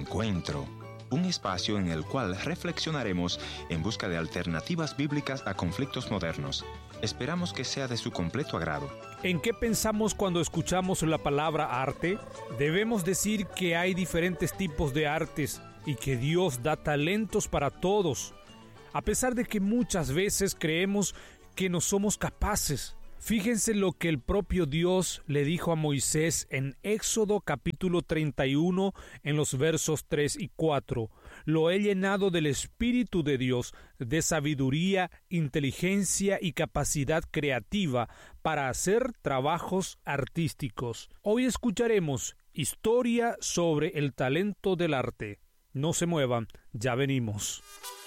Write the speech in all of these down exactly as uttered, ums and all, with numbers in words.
Encuentro, un espacio en el cual reflexionaremos en busca de alternativas bíblicas a conflictos modernos. Esperamos que sea de su completo agrado. ¿En qué pensamos cuando escuchamos la palabra arte? Debemos decir que hay diferentes tipos de artes y que Dios da talentos para todos, a pesar de que muchas veces creemos que no somos capaces. Fíjense lo que el propio Dios le dijo a Moisés en Éxodo capítulo treinta y uno en los versos tres y cuatro. Lo he llenado del Espíritu de Dios, de sabiduría, inteligencia y capacidad creativa para hacer trabajos artísticos. Hoy escucharemos historia sobre el talento del arte. No se muevan, ya venimos.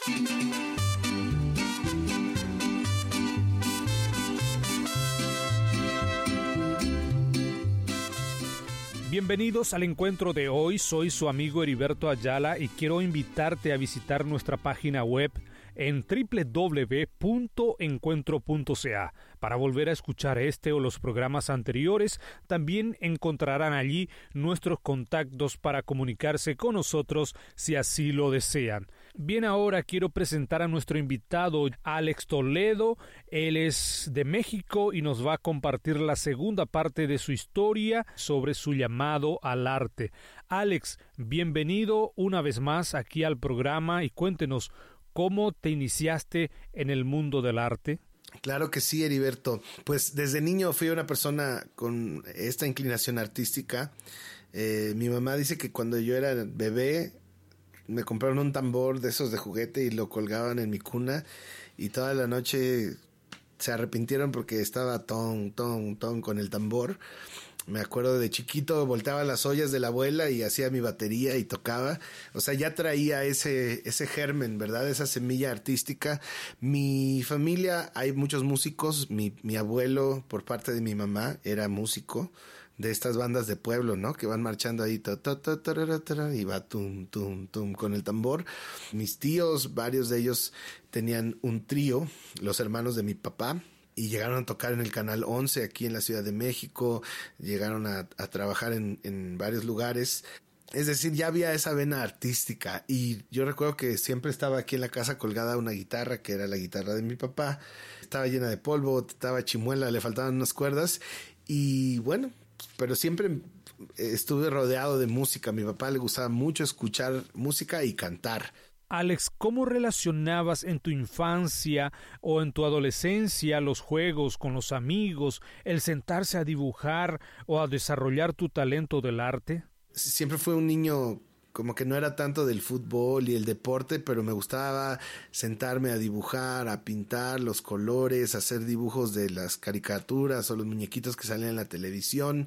Bienvenidos al encuentro de hoy, soy su amigo Heriberto Ayala y quiero invitarte a visitar nuestra página web en doble u doble u doble u punto encuentro punto c a. Para volver a escuchar este o los programas anteriores, también encontrarán allí nuestros contactos para comunicarse con nosotros si así lo desean. Bien, ahora quiero presentar a nuestro invitado, Alex Toledo. Él es de México y nos va a compartir la segunda parte de su historia sobre su llamado al arte. Alex, bienvenido una vez más aquí al programa y cuéntenos, ¿cómo te iniciaste en el mundo del arte? Claro que sí, Heriberto. Pues desde niño fui una persona con esta inclinación artística. Eh, mi mamá dice que cuando yo era bebé me compraron un tambor de esos de juguete y lo colgaban en mi cuna y toda la noche se arrepintieron porque estaba ton, ton, ton con el tambor. Me acuerdo de chiquito, volteaba las ollas de la abuela y hacía mi batería y tocaba. O sea, ya traía ese, ese germen, ¿verdad? Esa semilla artística. Mi familia, hay muchos músicos. Mi, mi abuelo, por parte de mi mamá, era músico de estas bandas de pueblo, ¿no? Que van marchando ahí, ta, ta, ta, tarara, tarara, y va tum, tum, tum con el tambor. Mis tíos, varios de ellos tenían un trío, los hermanos de mi papá. Y llegaron a tocar en el Canal once aquí en la Ciudad de México, llegaron a, a trabajar en, en varios lugares. Es decir, ya había esa vena artística y yo recuerdo que siempre estaba aquí en la casa colgada una guitarra, que era la guitarra de mi papá. Estaba llena de polvo, estaba chimuela, le faltaban unas cuerdas y bueno, pero siempre estuve rodeado de música. A mi papá le gustaba mucho escuchar música y cantar. Alex, ¿cómo relacionabas en tu infancia o en tu adolescencia los juegos con los amigos, el sentarse a dibujar o a desarrollar tu talento del arte? Siempre fui un niño como que no era tanto del fútbol y el deporte, pero me gustaba sentarme a dibujar, a pintar los colores, hacer dibujos de las caricaturas o los muñequitos que salían en la televisión.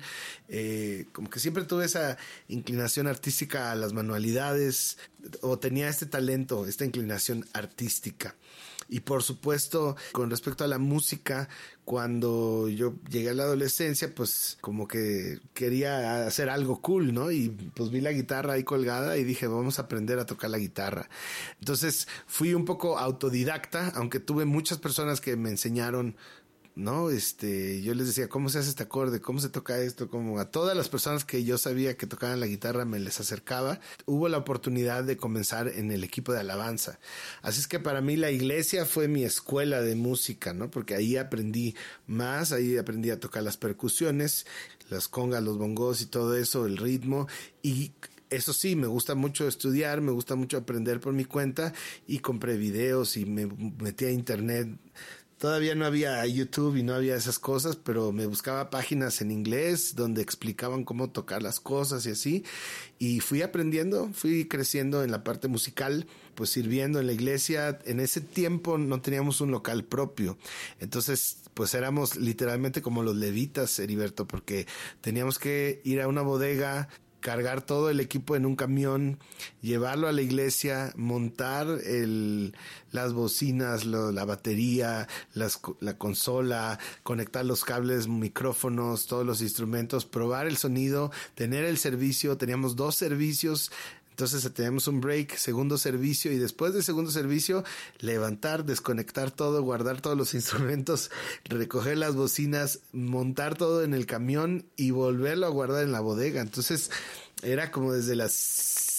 Eh, como que siempre tuve esa inclinación artística a las manualidades, o tenía este talento, esta inclinación artística. Y por supuesto, con respecto a la música, cuando yo llegué a la adolescencia, pues como que quería hacer algo cool, ¿no? Y pues vi la guitarra ahí colgada y dije, vamos a aprender a tocar la guitarra. Entonces fui un poco autodidacta, aunque tuve muchas personas que me enseñaron, ¿no? Este, yo les decía, ¿cómo se hace este acorde? ¿Cómo se toca esto? Como a todas las personas que yo sabía que tocaban la guitarra me les acercaba. Hubo la oportunidad de comenzar en el equipo de alabanza. Así es que para mí la iglesia fue mi escuela de música, ¿no? Porque ahí aprendí más, ahí aprendí a tocar las percusiones, las congas, los bongos y todo eso, el ritmo. Y eso sí, me gusta mucho estudiar, me gusta mucho aprender por mi cuenta y compré videos y me metí a internet. Todavía no había YouTube y no había esas cosas, pero me buscaba páginas en inglés donde explicaban cómo tocar las cosas y así. Y fui aprendiendo, fui creciendo en la parte musical, pues sirviendo en la iglesia. En ese tiempo no teníamos un local propio. Entonces, pues éramos literalmente como los levitas, Heriberto, porque teníamos que ir a una bodega, cargar todo el equipo en un camión, llevarlo a la iglesia, montar el, las bocinas, lo, la batería, las, la consola, conectar los cables, micrófonos, todos los instrumentos, probar el sonido, tener el servicio. Teníamos dos servicios. Entonces tenemos un break, segundo servicio, y después del segundo servicio levantar, desconectar todo, guardar todos los instrumentos, recoger las bocinas, montar todo en el camión y volverlo a guardar en la bodega. Entonces era como desde las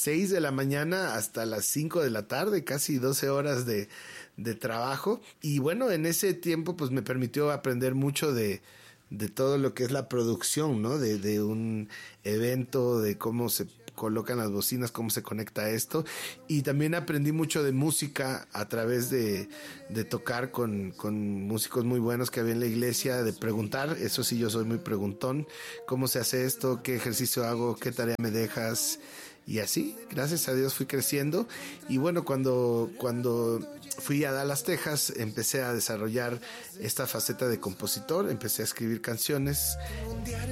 seis de la mañana hasta las cinco de la tarde, casi doce horas de, de trabajo. Y bueno, en ese tiempo pues me permitió aprender mucho de, de todo lo que es la producción, ¿no? De, de un evento, de cómo se colocan las bocinas, cómo se conecta esto, y también aprendí mucho de música a través de, de tocar con, con músicos muy buenos que había en la iglesia, de preguntar, eso sí, yo soy muy preguntón, cómo se hace esto, qué ejercicio hago, qué tarea me dejas, y así, gracias a Dios fui creciendo. Y bueno, cuando, cuando fui a Dallas, Texas, empecé a desarrollar esta faceta de compositor, empecé a escribir canciones.